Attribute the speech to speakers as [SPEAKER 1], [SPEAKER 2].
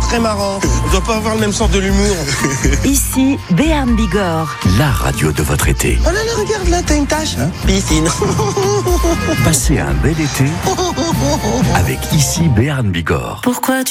[SPEAKER 1] très marrant. On doit pas avoir le même sens de l'humour.
[SPEAKER 2] Ici, Béarn Bigorre.
[SPEAKER 3] La radio de votre été.
[SPEAKER 1] Oh là là, regarde là, t'as une tache. Piscine.
[SPEAKER 3] Passez un bel été avec Ici Béarn Bigorre.
[SPEAKER 2] Pourquoi